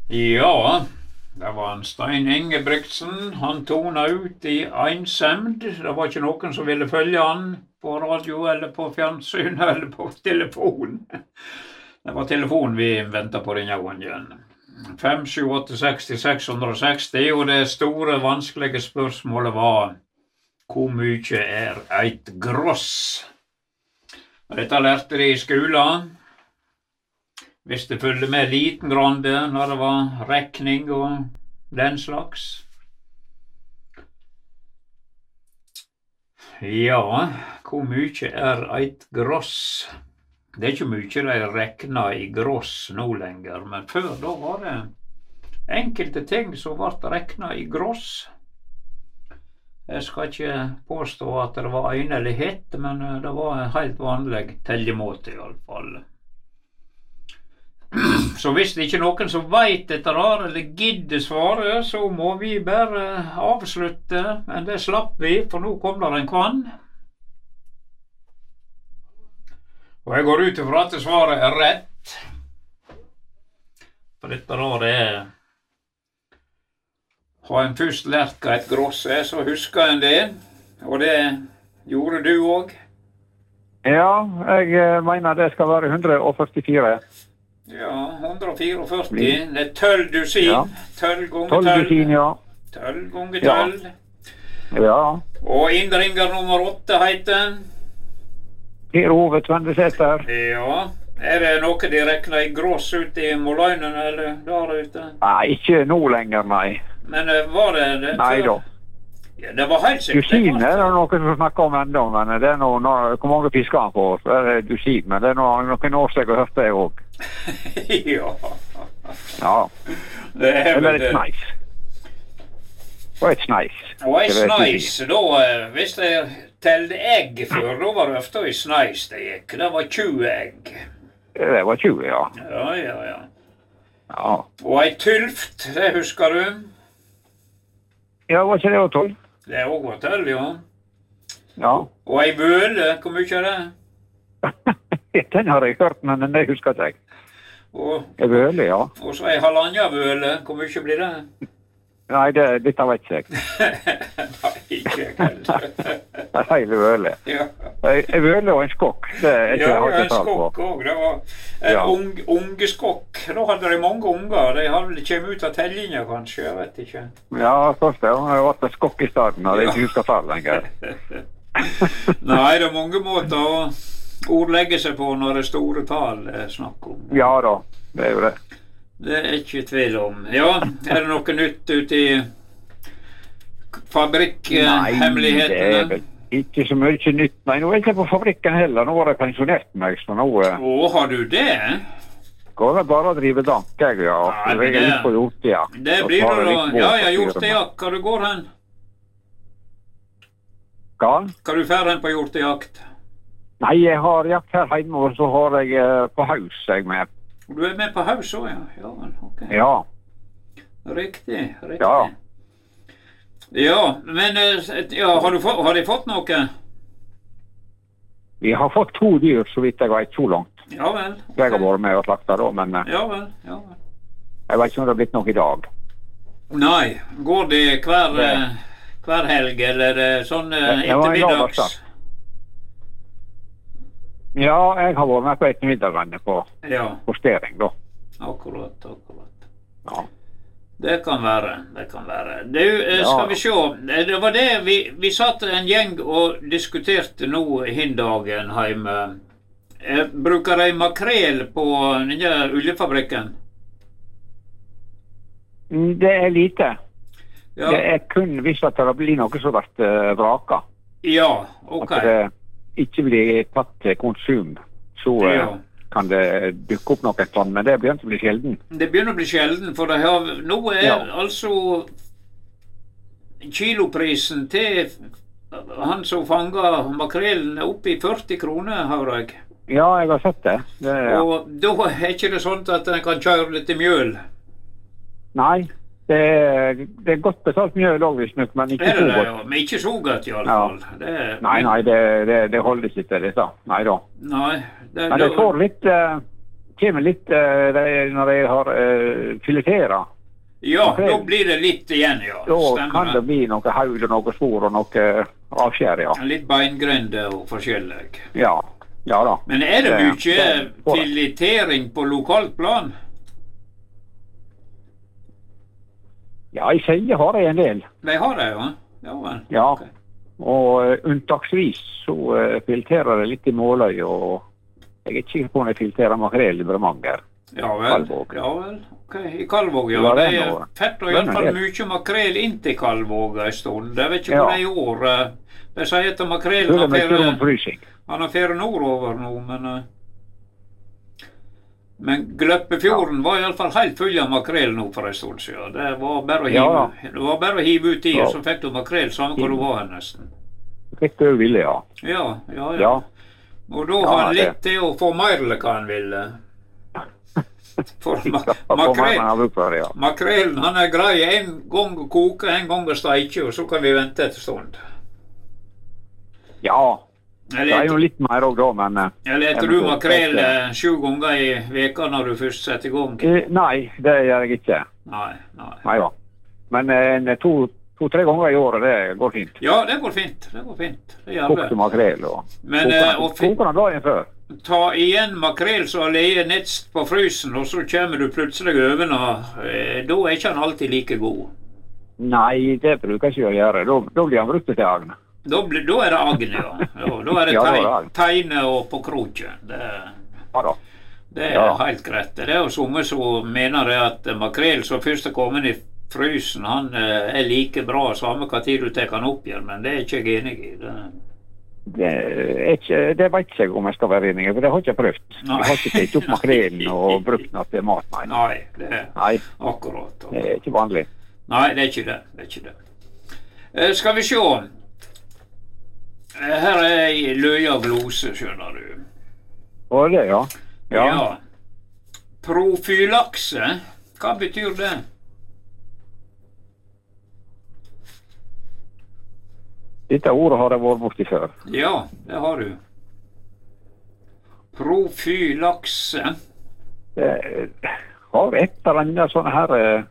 Ja, det var en Stein Ingebrigtsen. Han tona ut i ensemd. Det var ikke noen som ville følge han på radio eller på fjernsyn eller på telefon. Det var telefon vi ventet på denne gangen. 5, 7, 8, 60, 660, og det store, vanskelige spørsmålet var hvor mye er eit gross? Dette lærte de i skolen. Hvis det følte med liten grande når det var rekning og den slags. Ja, hvor mye er eit gross? Det er ikke mye de rekner i gross nå lenger, men før da var det enkelte ting som ble reknet i gross. Jeg skal ikke påstå at det var egnelighet, men det var en helt vanlig tellemåte i alle fall. Så hvis det ikke er noen som vet dette der, eller gidder svare, så må vi bare avslutte, men det slapp vi, for nå kom der en kvann. Og jeg går ut ifra at svaret er rett. For dette der er... Har en først lært hva et gross er, så husker en det. Og det gjorde du også. Ja, jeg mener det skal være 144. Ja, 144. Det er 12 dusin. Ja. 12 ganger 12 dusin, ja. 12 ganger 12. Ja. Og innringer nummer 8 heter? Per Ove Tvendesæter. Ja. Er det noe de rekner i gross ut i Måløynen, eller der ute? Nei, ikke nå lenger, nei. Men var det Nei da. Ja, det var helt sikkert. Dusin er det noen som snakker om enda, men det er noe, hvor mange fisker han får, så er det dusin, men det er noen år siden jeg har hørt det også. Ja. Ja. Det er veldig nice. Og et sneis. Og et sneis, da, hvis jeg telte egg før, da var det ofte i sneis det gikk. Det var 20 egg. Det var 20, ja. Ja. Ja. Og ei tylft, det husker du? Ja, var ikke det også 12? Det er også 12, ja. Ja. Og ei vøle, hvor mye er det? Den har jeg hørt, men det husker ikke jeg. En vøle, ja. Og så ei halvanja-vøle, hvor mye blir det? Nei, dette vet ikke jeg. Nei, ikke jeg heller. En hel vøle. Ja. En vøle og en skokk, det er ikke Ja, en tall på. skokk også. Det var en ungeskokk. Da hadde de mange unger. De hadde kommet ut av tellinga, kanskje. Jeg vet ikke. Ja, først det. Det har vært en skokk i starten, og det er ikke husker tall lenger. Nei, det er mange måter å ordlegge seg på når det er store tall snakk om. Ja da, det er jo det. Det er ikke tvil om. Ja, er det noe nytt ute i fabrikkhemmelighetene? Nei, det er vel ikke så mye nytt. Nei, nå er jeg ikke på fabrikken heller. Nå var jeg pensjonert meg, så nå... Har du det? Går det bare å drive dank, jeg, ja. Jeg er litt på hjortejakt. Det blir det da. Ja, hjortejakt. Hva du går hen? Hva? Hva du fer hen på hjortejakt? Nei, jeg har jakt her hjemme, og så har jeg på haus, jeg med. Du er med på haus også, ja? Ja, ok. Ja. Riktig. Ja. Ja, men ja, har de fått noe? Vi har fått 2 dyr, så vidt jeg vet, så langt. Ja vel. Okay. Jeg har vært med og slakta da, men ja vel. Jeg vet ikke om det har blitt noe i dag. Nei, går det hver helg, eller sånn ettermiddags? Ja, jeg har vært med på ettermiddagene på postering da. Akkurat. Ja. Det kan være. Du, skal vi se. Det var det vi satt en gjeng og diskuterte nå hindagen hjemme. Bruker de makrel på denne oljefabrikken? Det er lite. Ja. Det er kun hvis at det blir noe som blir vraka. Ja, ok. At det ikke blir tatt til konsum, så kan det dukke opp noe sånn, men det begynner å bli sjelden. Det begynner å bli sjelden, for nå er altså kiloprisen til han som fanger makrelen oppe i 40 kroner, har jeg. Ja, jeg har sett det. Og da er ikke det sånn at en kan kjøre litt i mjøl? Nei. Det er godt betalt mjøl også, visstnok, men ikke så godt. Ja, men ikke så godt i alle fall. Nei, det holder ikke til dette. Nei da. Nei. Men det får litt kommer litt når jeg har fileteret. Ja, da blir det litt igjen, ja. Da Stemmer kan det bli noe haud og noe spor og noe avskjær, ja. Litt beingrende og forskjellig. Ja, ja da. Men er det mye filetering på lokalt plan? Ja, i Seie har jeg en del. De har det, ja? Ja, vel. Ja, Ok. og unntaksvis så fileterer jeg litt i Måløy, og jeg er ikke sikker på om jeg fileterer makrel i Bremanger. Ja vel. Kalvåg. Ja vel. Ok, i Kalvåg, ja. Ja, Det det er er noe. fett og i hvert fall mye makrel inntil Kalvåg en stund. Jeg vet ikke hvor det er i år. De sier at makrelen Det er mye rundfrysing. han har fære nordover nå, men Gløppefjorden var i alle fall helt full av makrel nå for en stund siden. Det var bare å hive, Ja. det var bare å hive ut i, Ja. og så fikk du makrel samme hvor du var her nesten. Fikk du ville, ja. Ja. Ja, Og da har han litt til å få mer, eller hva han ville. For på meg man har bruk for det, ja. makrelen han er grei en gang å koke, en gang å steike, og så kan vi vente et stund. Ja, det er jo litt mer også da, men... Eller eter du makrel 7 ganger i veka når du først setter i gang? Nei, det gjør jeg ikke. Nei. Nei da. Men 2-3 ganger i året, det går fint. Ja, det går fint. Det gjør Kokte det. makrel og... Men koker den dagen før. ta igjen makrel som har ligget nedst på frysen, og så kommer du plutselig over den, da er ikke han alltid like god. Nei, det bruker jeg ikke å gjøre. Da blir han brukt til agn. Da er det agn, ja. Da er det Ja, da er det agn. teine og på kroken. Ja da. Det er Ja. helt greit. Det er jo somme som mener det at makrel som først er kommet i frysen, han er like bra samme hva tid du tar han opp igjen, men det er ikke jeg enig i. Det vet ikke jeg om jeg skal være enig i, for det har ikke jeg prøvd. Nei. Jeg har ikke tatt opp makrelen og brukt den til mat, nei. Nei, det er Nei, akkurat. det er ikke vanlig. Nei, det er ikke det. Skal vi se. Her er ei løya glose, skjønner du. Og det, ja. Ja. Profylakse, hva betyr det? Dette ordet har jeg vært borti før. Ja, det har du. Profylakse. Det har et eller annet sånne her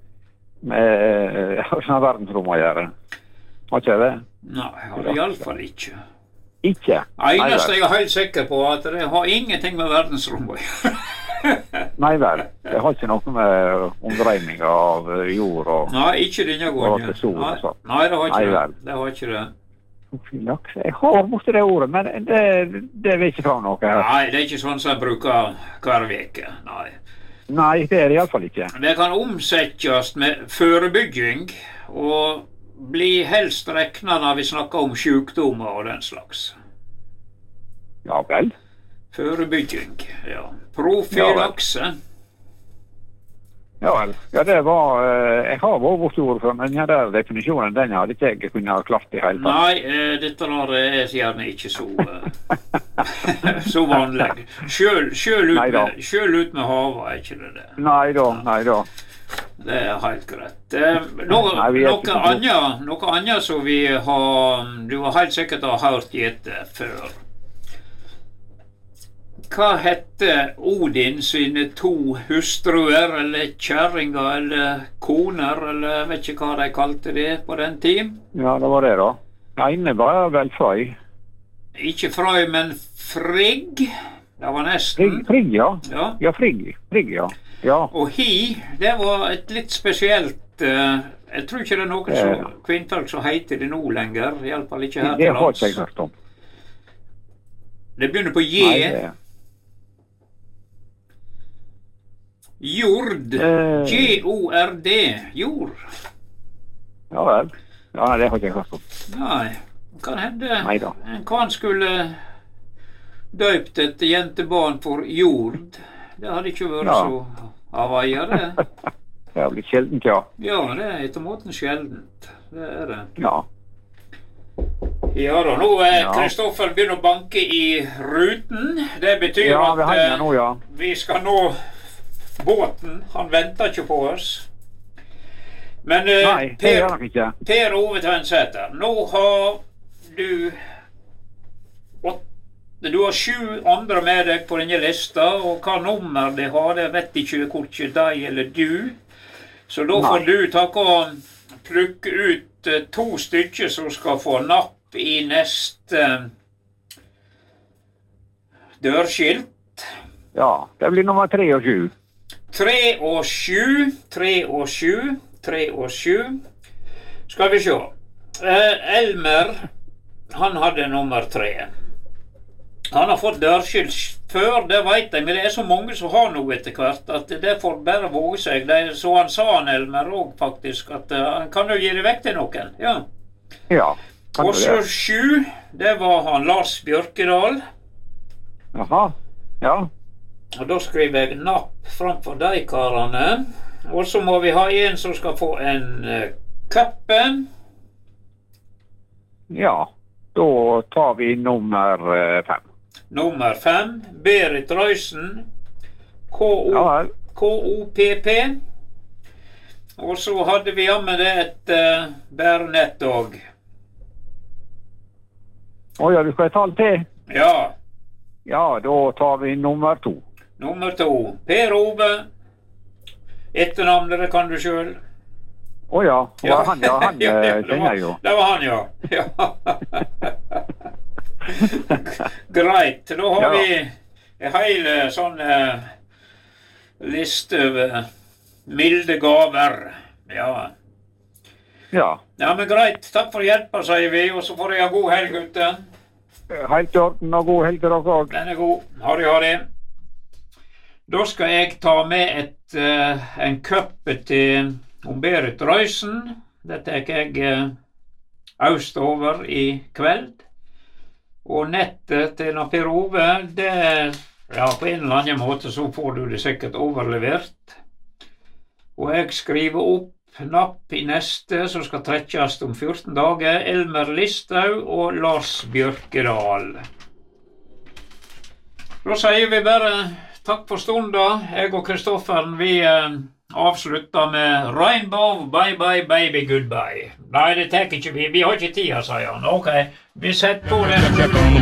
med sånne verdensrom å gjøre. Har ikke det? Nei, jeg har det i alle fall ikke. Ikke? Eneste jeg er helt sikker på, at det har ingenting med verdensrom å gjøre. Nei vel. Det har ikke noe med omdreining av jord og... Nei, ikke denne gangen. til sol og sånt. Nei, det har ikke Nei det. vel. Det har ikke det. Profylakse. Jeg har borti det ordet, men det vil ikke fram noe her. Nei, det er ikke sånn som jeg bruker hver veke. Nei. Nei, det er det i alle fall ikke. Det kan omsettes med forebygging, og bli helst regnet når vi snakker om sykdommer og den slags. Ja vel. Forebygging, ja. Profylakse. Ja vel. Ja, det var... jeg har vært borti ordet før, men den der definisjonen, den hadde ikke jeg kunnet klart i hele tatt. Nei, dette der er gjerne ikke så, så vanlig. Sjøl ut med havet er ikke det. Nei da. Det er helt greit. Nei, vi er Noe annet som vi har... Du har helt sikkert hørt gjette før. Hva hette Odin sine 2 hustruer, eller kjerringer, eller koner, eller jeg vet ikke hva de kalte det på den tiden? Ja, det var det da. Den ene var vel Frøy. Ikke Frøy, men Frigg. Det var nesten. Frigg, ja. Ja. Ja, Frigg, ja. Ja. Og hi, det var et litt spesielt jeg tror ikke det er noen som kvinnfolk som heter det nå lenger, i alle fall ikke her Det til har lands. ikke jeg hørt om. Det begynner på J. Nei, det... Jord. G-O-R-D. Jord. Ja vel. Ja, det har ikke jeg hørt om. Nei, kan hende Neida. en kvann skulle døpt et jentebarn for Jord. Det hadde ikke vært så avaia, det. Det har blitt sjeldent, ja. Ja, det er etter måten sjeldent. Det er det. Ja. Ja da, nå er Kristoffer begynner å banke i ruten. Det betyr Ja, vi henger nå, ja. vi skal nå båten. Han venter ikke på oss. Men Nei, det gjør han ikke. Per Ove Tvensæter, nå har du du har 7 andre med deg på denne lista, og hva nummer de har, det vet ikke hvorke deg eller du. Så da får du takk og plukke ut 2 stykker som skal få napp i neste dørskilt. Ja, det blir nummer 3 og 7. 3 og 7, 3 og 7, 3 og 7. Skal vi se. Elmer, han hadde nummer 3. Han har fått dørskilt før, det vet jeg, men det er så mange som har noe etter hvert, at det får bare våge seg. Det er så han sa, han Elmer, også faktisk, at han kan jo gi det vekk til noen. Ja. Ja. Og så 7, det var han Lars Bjørkedal. Jaha, ja. Og da skriver jeg napp framfor de karene. Og så må vi ha en som skal få en kappe. Ja, da tar vi nummer 5. Nummer 5, Berit Røysen, KOPP. Og så hadde vi med det et bærenett også. Ja, du skal ha tall til? Ja. Ja, da tar vi nummer 2. Nummer 2, Per Ove. Etternavnet, det kan du selv. Ja, han kjenner jeg jo. Det var han, ja. Greit, da har vi en hel sånn liste over milde gaver. Ja, men greit. Takk for hjelpa, sier vi, og så får jeg ha god helg ute. Helt i orden, og god helg til dere også. Den er god. Ha det. Da skal jeg ta med en køppe til Berit Røysen. Dette tar jeg østover i kveld. Og nettet til Per Ove, det på en eller annen måte så får du det sikkert overlevert. Og jeg skriver opp napp i neste, som skal trekkes om 14 dager. Elmer Listhaug og Lars Bjørkedal. Da sier vi bare takk for stunden. Jeg og Kristofferen, vi avslutter med Rainbow, bye bye baby goodbye. Nei, det tenker ikke vi. Vi har ikke tid, sier han. Ok, vi setter på det.